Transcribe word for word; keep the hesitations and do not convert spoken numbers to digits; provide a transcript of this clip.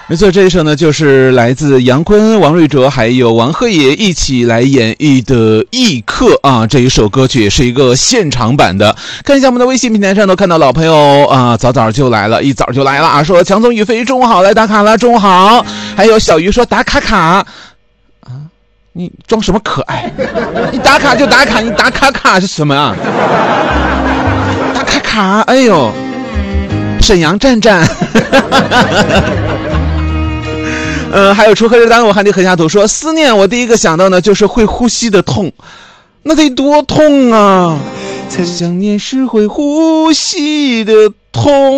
没错，这一首呢就是来自杨坤、王瑞哲还有王鹤野一起来演绎的《异客》啊，这一首歌曲也是一个现场版的。看一下我们的微信平台上都看到老朋友啊，早早就来了，一早就来了啊，说强总宇飞中午好，来打卡了，中午好。还有小鱼说打卡卡啊，你装什么可爱？你打卡就打卡，你打卡卡是什么啊？打卡卡，哎呦，沈阳站站。呃，还有锄禾日当午，汗滴禾下土。说思念，我第一个想到呢就是会呼吸的痛，那得多痛啊！想念是会呼吸的痛。